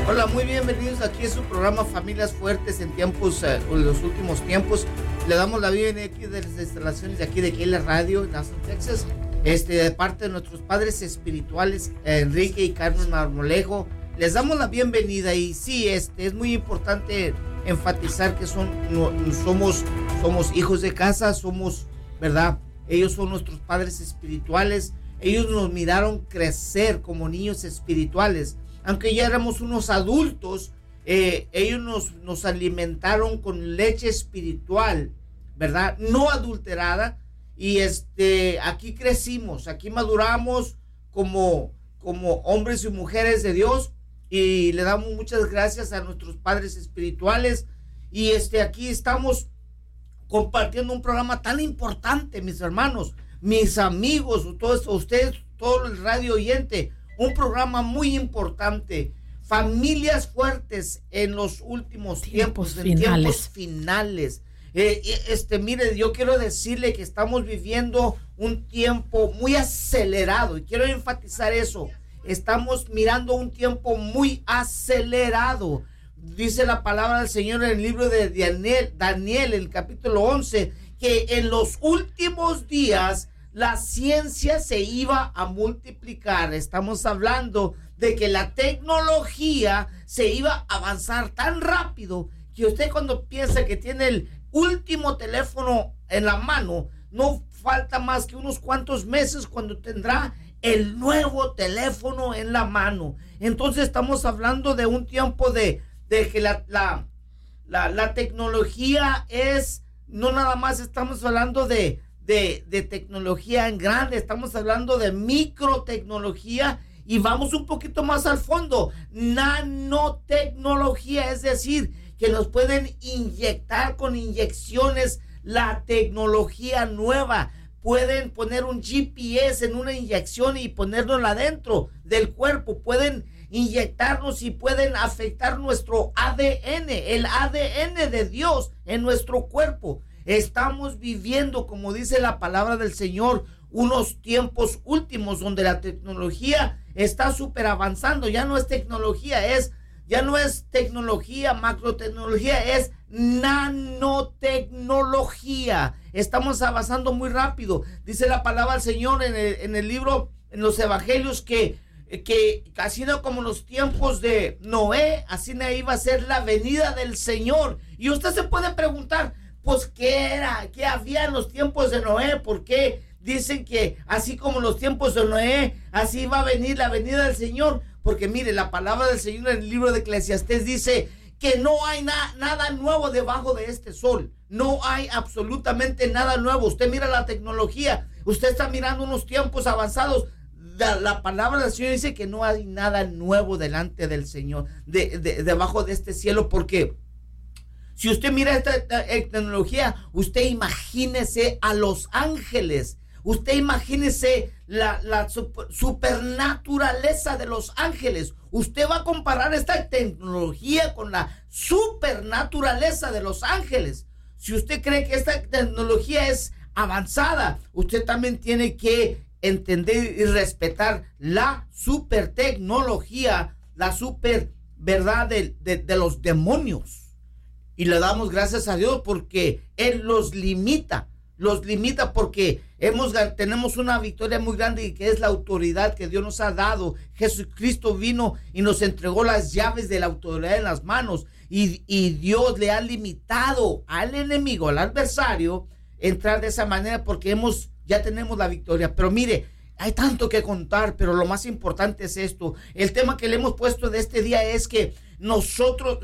Hola, muy bienvenidos aquí a su programa Familias Fuertes en los últimos tiempos. Le damos la bienvenida aquí de las instalaciones de aquí de Keila Radio en Austin, Texas, de parte de nuestros padres espirituales, Enrique y Carmen Marmolejo. Les damos la bienvenida y sí, es muy importante enfatizar que somos hijos de casa, ¿verdad? Ellos son nuestros padres espirituales. Ellos nos miraron crecer como niños espirituales. Aunque ya éramos unos adultos, ellos nos alimentaron con leche espiritual, ¿verdad? No adulterada. Y aquí crecimos, aquí maduramos como hombres y mujeres de Dios. Y le damos muchas gracias a nuestros padres espirituales. Y aquí estamos compartiendo un programa tan importante, mis hermanos, mis amigos, todos ustedes, todo el radio oyente. Un programa muy importante, Familias Fuertes en los últimos tiempos finales. Mire, yo quiero decirle que estamos viviendo un tiempo muy acelerado y quiero enfatizar eso. Estamos mirando un tiempo muy acelerado. Dice la palabra del Señor en el libro de Daniel, en el capítulo 11, que en los últimos días la ciencia se iba a multiplicar. Estamos hablando de que la tecnología se iba a avanzar tan rápido que usted, cuando piensa que tiene el último teléfono en la mano, no falta más que unos cuantos meses cuando tendrá el nuevo teléfono en la mano. Entonces estamos hablando de un tiempo de que la tecnología es, no nada más estamos hablando de tecnología en grande, estamos hablando de microtecnología y vamos un poquito más al fondo, nanotecnología, es decir, que nos pueden inyectar con inyecciones la tecnología nueva. Pueden poner un GPS en una inyección y ponérnosla dentro del cuerpo, pueden inyectarnos y pueden afectar nuestro ADN, el ADN de Dios en nuestro cuerpo. Estamos viviendo, como dice la palabra del Señor, unos tiempos últimos donde la tecnología está súper avanzando. Ya no es tecnología, macrotecnología, es nanotecnología. Estamos avanzando muy rápido. Dice la palabra del Señor en el libro, en los evangelios, que así no como los tiempos de Noé, así no iba a ser la venida del Señor. Y usted se puede preguntar, pues, ¿qué había en los tiempos de Noé? ¿Por qué dicen que así como los tiempos de Noé, así va a venir la venida del Señor? Porque mire, la palabra del Señor en el libro de Eclesiastés dice que no hay nada nuevo debajo de este sol. No hay absolutamente nada nuevo. Usted mira la tecnología, usted está mirando unos tiempos avanzados. La palabra del Señor dice que no hay nada nuevo delante del Señor, debajo de este cielo, porque si usted mira esta tecnología, usted imagínese a los ángeles. Usted imagínese la supernaturaleza de los ángeles. Usted va a comparar esta tecnología con la supernaturaleza de los ángeles. Si usted cree que esta tecnología es avanzada, usted también tiene que entender y respetar la supertecnología, la super verdad de los demonios. Y le damos gracias a Dios porque Él los limita porque tenemos una victoria muy grande, y que es la autoridad que Dios nos ha dado. Jesucristo vino y nos entregó las llaves de la autoridad en las manos, y Dios le ha limitado al enemigo, al adversario, entrar de esa manera, porque ya tenemos la victoria. Pero mire, hay tanto que contar, pero lo más importante es esto. El tema que le hemos puesto de este día es que nosotros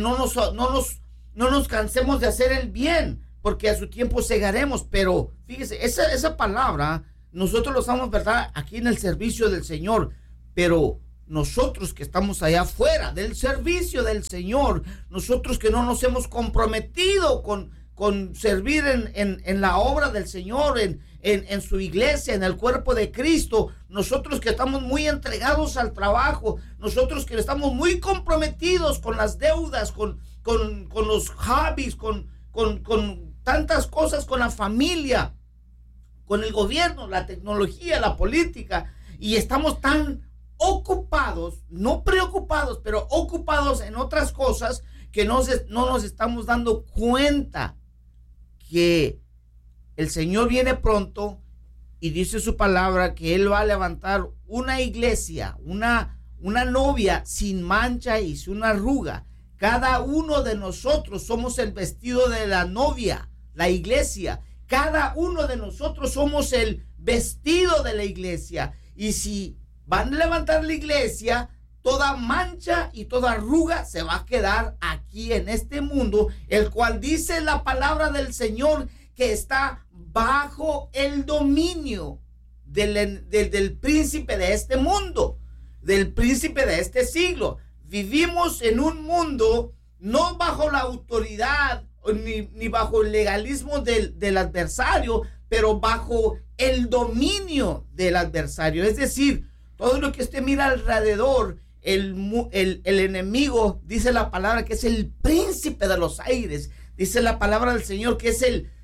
no nos cansemos de hacer el bien, porque a su tiempo segaremos. Pero fíjese, esa palabra nosotros lo usamos, ¿verdad?, aquí en el servicio del Señor, pero nosotros que estamos allá afuera del servicio del Señor, nosotros que no nos hemos comprometido con servir en la obra del Señor, en su iglesia, en el cuerpo de Cristo, nosotros que estamos muy entregados al trabajo, nosotros que estamos muy comprometidos con las deudas, con los hobbies, con tantas cosas, con la familia, con el gobierno, la tecnología, la política, y estamos tan ocupados, no preocupados, pero ocupados en otras cosas que no nos estamos dando cuenta que el Señor viene pronto y dice su palabra que Él va a levantar una iglesia, una novia sin mancha y sin arruga. Cada uno de nosotros somos el vestido de la novia, la iglesia. Cada uno de nosotros somos el vestido de la iglesia. Y si van a levantar la iglesia, toda mancha y toda arruga se va a quedar aquí en este mundo, el cual dice la palabra del Señor que está bajo el dominio del príncipe de este mundo, del príncipe de este siglo. Vivimos en un mundo no bajo la autoridad ni bajo el legalismo del adversario, pero bajo el dominio del adversario. Es decir, todo lo que usted mira alrededor, el enemigo, dice la palabra que es el príncipe de los aires. Dice la palabra del Señor que es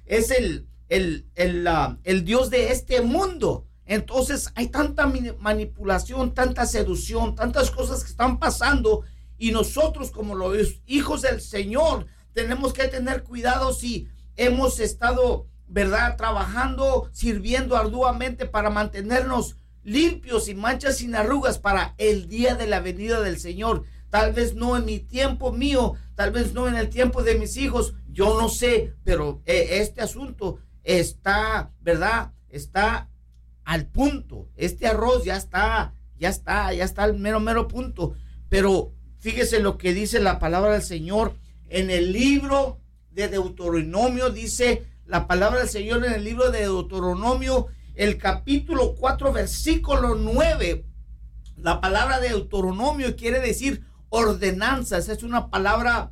el Dios de este mundo. Entonces hay tanta manipulación, tanta seducción, tantas cosas que están pasando, y nosotros como los hijos del Señor tenemos que tener cuidado si hemos estado, ¿verdad?, trabajando, sirviendo arduamente para mantenernos limpios, sin manchas, sin arrugas, para el día de la venida del Señor. Tal vez no en mi tiempo mío, tal vez no en el tiempo de mis hijos, yo no sé, pero este asunto está, ¿verdad?, está al punto. Este arroz ya está al mero punto. Pero fíjese lo que dice la palabra del Señor en el libro de Deuteronomio. Dice la palabra del Señor en el libro de Deuteronomio, el capítulo 4, versículo 9. La palabra de Deuteronomio quiere decir ordenanzas. Es una palabra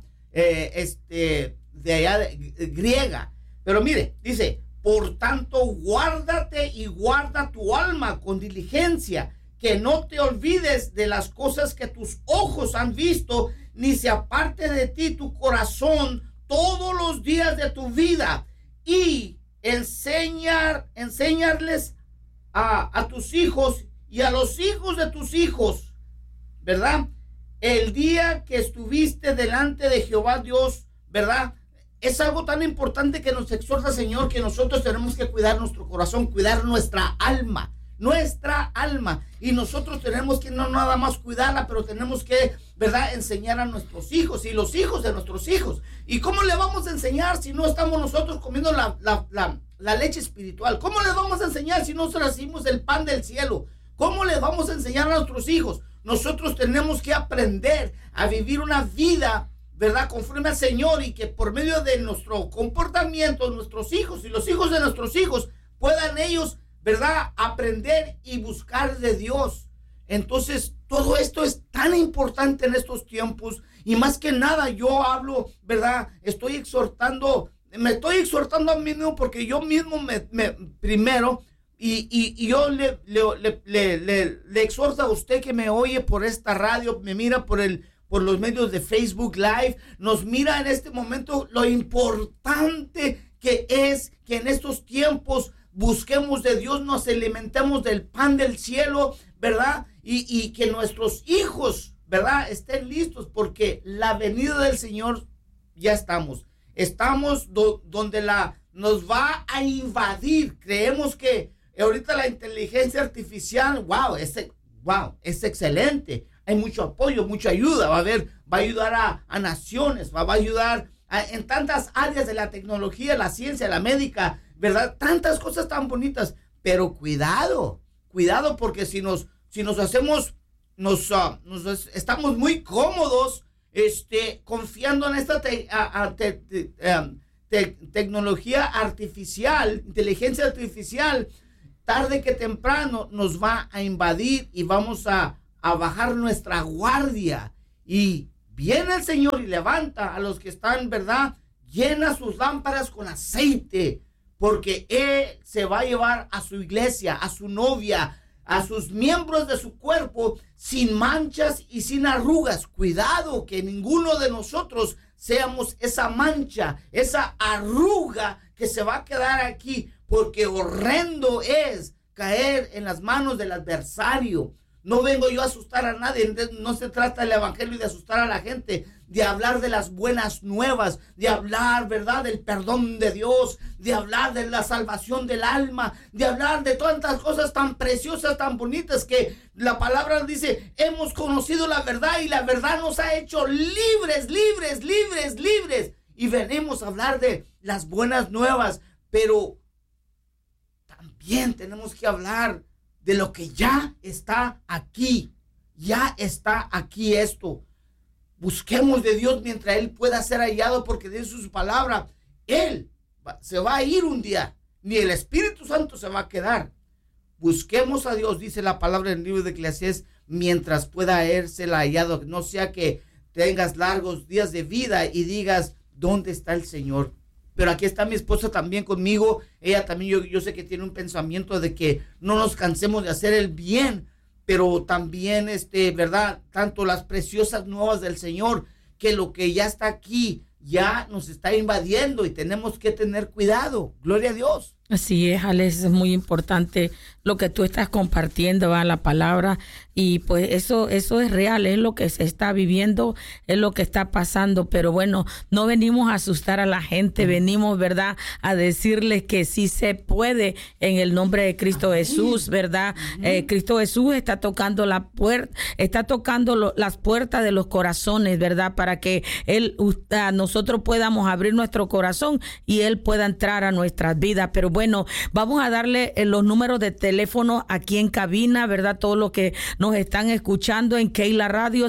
de allá griega. Pero mire, dice: por tanto, guárdate y guarda tu alma con diligencia, que no te olvides de las cosas que tus ojos han visto, ni se aparte de ti tu corazón todos los días de tu vida, y enseñarles a tus hijos y a los hijos de tus hijos, ¿verdad? El día que estuviste delante de Jehová Dios, ¿verdad? Es algo tan importante que nos exhorta el Señor, que nosotros tenemos que cuidar nuestro corazón, cuidar nuestra alma, y nosotros tenemos que no nada más cuidarla, pero tenemos que, ¿verdad?, enseñar a nuestros hijos y los hijos de nuestros hijos. ¿Y cómo le vamos a enseñar si no estamos nosotros comiendo la leche espiritual? ¿Cómo les vamos a enseñar si no recibimos el pan del cielo? ¿Cómo les vamos a enseñar a nuestros hijos? Nosotros tenemos que aprender a vivir una vida, ¿verdad?, conforme al Señor, y que por medio de nuestro comportamiento, nuestros hijos y los hijos de nuestros hijos puedan ellos, ¿verdad?, aprender y buscar de Dios. Entonces, todo esto es tan importante en estos tiempos, y más que nada yo hablo, ¿verdad?, me estoy exhortando a mí mismo, porque yo mismo primero, y yo le exhorto a usted que me oye por esta radio, me mira por los medios de Facebook Live, nos mira en este momento, lo importante que es que en estos tiempos busquemos de Dios, nos alimentemos del pan del cielo, ¿verdad? Y que nuestros hijos, ¿verdad?, estén listos, porque la venida del Señor ya estamos donde nos va a invadir. Creemos que ahorita la inteligencia artificial, es excelente. Hay mucho apoyo, mucha ayuda. Va a ayudar a naciones, va a ayudar en tantas áreas de la tecnología, la ciencia, la médica, ¿verdad? Tantas cosas tan bonitas. Pero cuidado, porque si estamos muy cómodos, confiando en esta tecnología artificial, inteligencia artificial, tarde que temprano nos va a invadir y vamos a bajar nuestra guardia. Y viene el Señor y levanta a los que están, ¿verdad?, llena sus lámparas con aceite, porque Él se va a llevar a su iglesia, a su novia, a sus miembros de su cuerpo, sin manchas y sin arrugas. Cuidado que ninguno de nosotros seamos esa mancha, esa arruga que se va a quedar aquí, porque horrendo es caer en las manos del adversario. No vengo yo a asustar a nadie, no se trata del evangelio de asustar a la gente, de hablar de las buenas nuevas, de hablar, ¿verdad?, del perdón de Dios, de hablar de la salvación del alma, de hablar de tantas cosas tan preciosas, tan bonitas que la palabra dice, hemos conocido la verdad y la verdad nos ha hecho libres, libres, libres, libres. Y venimos a hablar de las buenas nuevas, pero también tenemos que hablar de lo que ya está aquí. Ya está aquí esto. Busquemos de Dios mientras Él pueda ser hallado, porque dice su palabra, Él se va a ir un día, ni el Espíritu Santo se va a quedar. Busquemos a Dios, dice la palabra en el libro de Eclesiastés, mientras pueda ser hallado. No sea que tengas largos días de vida y digas, ¿dónde está el Señor? Pero aquí está mi esposa también conmigo. Ella también, yo sé que tiene un pensamiento de que no nos cansemos de hacer el bien, pero también, ¿verdad? Tanto las preciosas nuevas del Señor, que lo que ya está aquí, ya nos está invadiendo y tenemos que tener cuidado. Gloria a Dios. Así es, Alex, es muy importante lo que tú estás compartiendo, ¿va? La palabra, y pues eso es real, es lo que se está viviendo, es lo que está pasando, pero bueno, no venimos a asustar a la gente, venimos, ¿verdad?, a decirles que sí se puede en el nombre de Cristo Jesús, ¿verdad? Cristo Jesús está tocando la puerta, está tocando las puertas de los corazones, ¿verdad?, para que nosotros podamos abrir nuestro corazón y Él pueda entrar a nuestras vidas. Pero bueno, vamos a darle los números de teléfono aquí en cabina, ¿verdad? Todos los que nos están escuchando en Keila Radio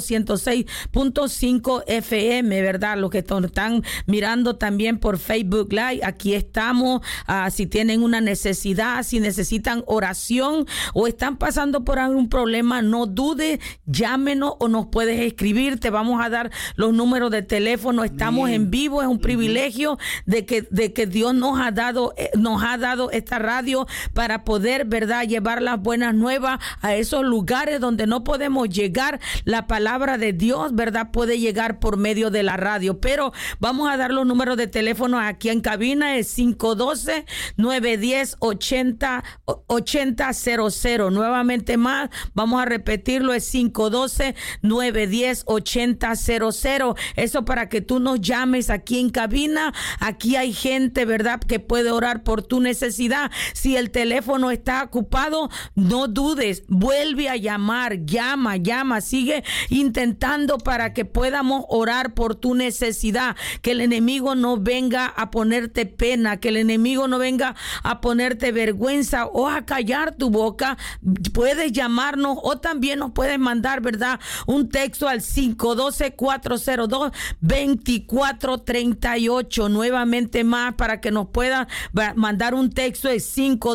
106.5 FM, ¿verdad? Los que están mirando también por Facebook Live, aquí estamos. Si tienen una necesidad, si necesitan oración o están pasando por algún problema, no dude, llámenos o nos puedes escribir. Te vamos a dar los números de teléfono. Estamos en vivo, es un privilegio de que Dios nos ha dado esta radio para poder, ¿verdad?, llevar las buenas nuevas a esos lugares donde no podemos llegar. La palabra de Dios, ¿verdad?, puede llegar por medio de la radio. Pero vamos a dar los números de teléfono aquí en cabina, es 512-910-8000. Nuevamente más, vamos a repetirlo, es 512-910-8000. Eso para que tú nos llames aquí en cabina. Aquí hay gente, ¿verdad?, que puede orar por tu necesidad. Si el teléfono está ocupado, no dudes, vuelve a llamar, llama, sigue intentando para que podamos orar por tu necesidad, que el enemigo no venga a ponerte pena, que el enemigo no venga a ponerte vergüenza o a callar tu boca. Puedes llamarnos o también nos puedes mandar, ¿verdad?, un texto al 512-402-2438. Nuevamente más, para que nos puedan mandar un texto, es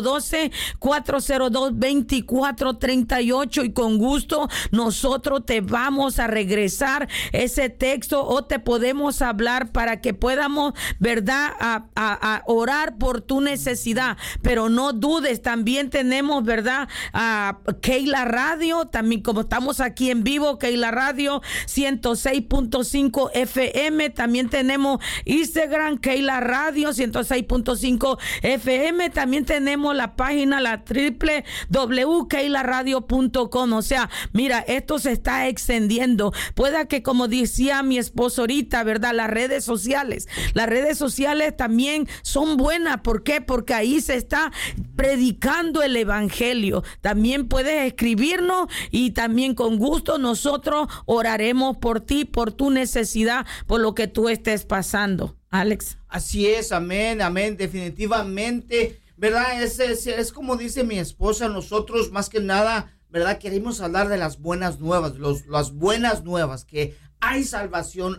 512-402-2438, y con gusto nosotros te vamos a regresar ese texto o te podemos hablar para que podamos, ¿verdad?, a orar por tu necesidad. Pero no dudes, también tenemos, ¿verdad?, a Keila Radio, también como estamos aquí en vivo, Keila Radio 106.5 FM, también tenemos Instagram, Keila Radio 106.5 FM, también tenemos la página, la www.keilaradio.com. O sea, mira, esto se está extendiendo. Pueda que, como decía mi esposo ahorita, ¿verdad?, las redes sociales también son buenas. ¿Por qué? Porque ahí se está predicando el evangelio. También puedes escribirnos y también con gusto nosotros oraremos por ti, por tu necesidad, por lo que tú estés pasando. Alex. Así es, amén, definitivamente, ¿verdad? Es como dice mi esposa, nosotros más que nada, ¿verdad?, queremos hablar de las buenas nuevas, las buenas nuevas, que hay salvación.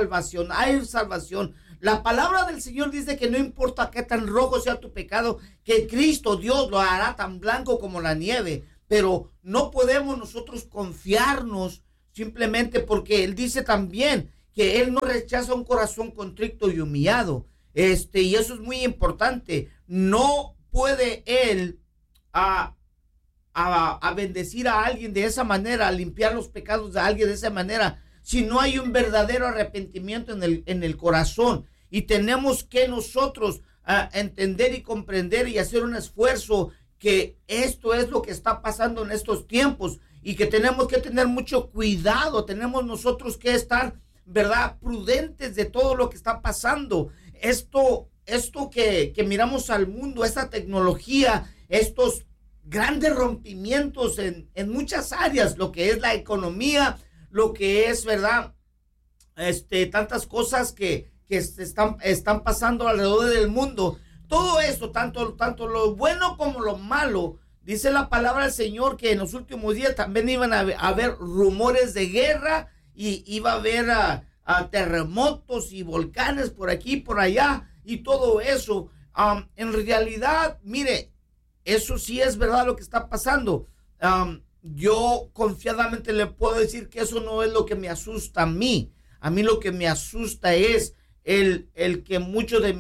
La palabra del Señor dice que no importa qué tan rojo sea tu pecado, que Cristo Dios lo hará tan blanco como la nieve. Pero no podemos nosotros confiarnos simplemente porque Él dice también que Él no rechaza un corazón contrito y humillado. Y eso es muy importante. No puede Él a bendecir a alguien de esa manera, a limpiar los pecados de alguien de esa manera, si no hay un verdadero arrepentimiento en el corazón. Y tenemos que nosotros entender y comprender y hacer un esfuerzo, que esto es lo que está pasando en estos tiempos. y que tenemos que tener mucho cuidado. Tenemos nosotros que estar, ¿verdad?, prudentes de todo lo que está pasando. Esto que miramos al mundo, esta tecnología, estos grandes rompimientos en muchas áreas, lo que es la economía, lo que es, ¿verdad?, tantas cosas que están pasando alrededor del mundo. Todo esto, tanto lo bueno como lo malo, dice la palabra del Señor que en los últimos días también iban a haber rumores de guerra y iba a haber terremotos y volcanes por aquí y por allá y todo eso. En realidad, mire, eso sí es verdad lo que está pasando. Yo confiadamente le puedo decir que eso no es lo que me asusta a mí. A mí lo que me asusta es el que muchos de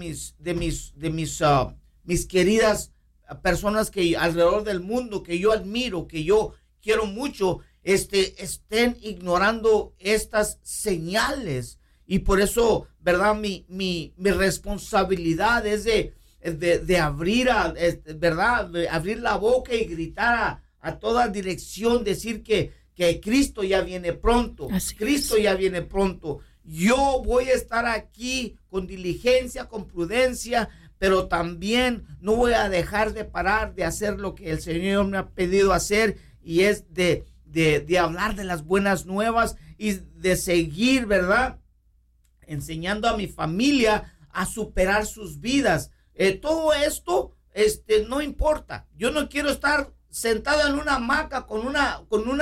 mis queridas personas que alrededor del mundo, que yo admiro, que yo quiero mucho, estén ignorando estas señales. Y por eso, ¿verdad?, mi responsabilidad es de abrir, ¿verdad?, de abrir la boca y gritar a toda dirección, decir que Cristo ya viene pronto. Cristo ya viene pronto. Yo voy a estar aquí con diligencia, con prudencia, pero también no voy a dejar de parar de hacer lo que el Señor me ha pedido hacer, y es de hablar de las buenas nuevas y de seguir, ¿verdad?, enseñando a mi familia a superar sus vidas. Todo esto no importa. Yo no quiero estar sentado en una hamaca con una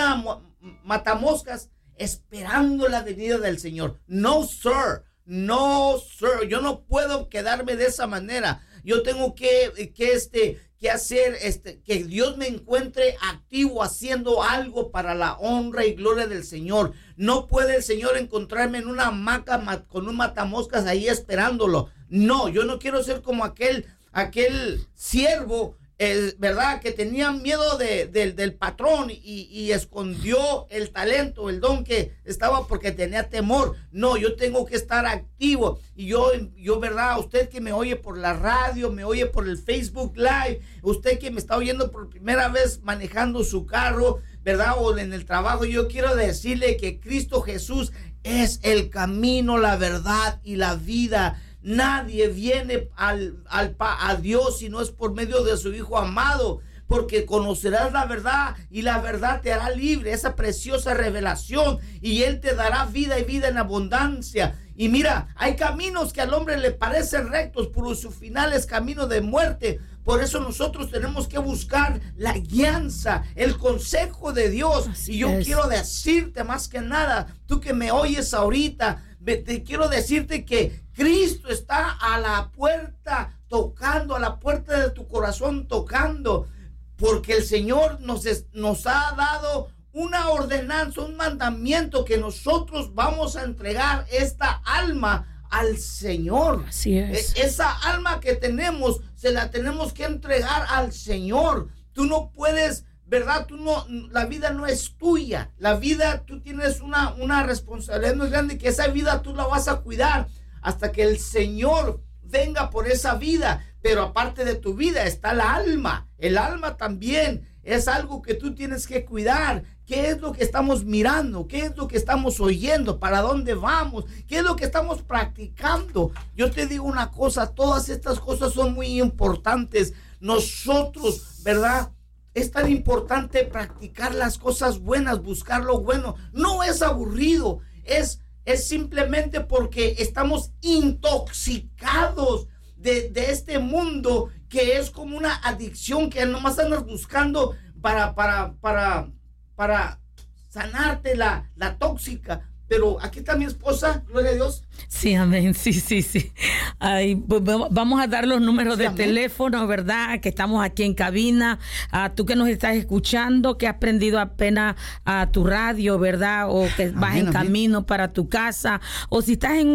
matamoscas esperando la venida del Señor. No, sir. No, sir. Yo no puedo quedarme de esa manera. Yo tengo que hacer que Dios me encuentre activo haciendo algo para la honra y gloria del Señor. No puede el Señor encontrarme en una hamaca con un matamoscas ahí esperándolo. No, yo no quiero ser como aquel siervo, ¿verdad?, que tenía miedo del patrón y escondió el talento, el don que estaba porque tenía temor. No, yo tengo que estar activo. Y yo, ¿verdad?, usted que me oye por la radio, me oye por el Facebook Live, usted que me está oyendo por primera vez manejando su carro, ¿verdad?, o en el trabajo, yo quiero decirle que Cristo Jesús es el camino, la verdad y la vida. Nadie viene a Dios si no es por medio de su Hijo amado, porque conocerás la verdad y la verdad te hará libre, esa preciosa revelación, y Él te dará vida y vida en abundancia. Y mira, hay caminos que al hombre le parecen rectos, pero su final es camino de muerte. Por eso nosotros tenemos que buscar la guianza, el consejo de Dios. Así y yo quiero decirte más que nada, tú que me oyes ahorita, te quiero decirte que Cristo está a la puerta tocando, a la puerta de tu corazón tocando, porque el Señor nos ha dado una ordenanza, un mandamiento, que nosotros vamos a entregar esta alma al Señor. Así es. Esa alma que tenemos, se la tenemos que entregar al Señor. Tú no puedes, ¿verdad? La vida no es tuya. La vida, tú tienes una responsabilidad muy grande, que esa vida tú la vas a cuidar hasta que el Señor venga por esa vida. Pero aparte de tu vida está la alma. El alma también es algo que tú tienes que cuidar. ¿Qué es lo que estamos mirando? ¿Qué es lo que estamos oyendo? ¿Para dónde vamos? ¿Qué es lo que estamos practicando? Yo te digo una cosa, todas estas cosas son muy importantes. Nosotros, ¿verdad?, es tan importante practicar las cosas buenas, buscar lo bueno. No es aburrido, es simplemente porque estamos intoxicados de este mundo, que es como una adicción que nomás andas buscando para sanarte la tóxica. Pero aquí está mi esposa, gloria a Dios. Sí, amén, sí. Ay, pues vamos a dar los números de teléfono, ¿verdad? Que estamos aquí en cabina. Tú que nos estás escuchando, que has prendido apenas a tu radio, ¿verdad? O que vas en camino para tu casa, o si estás en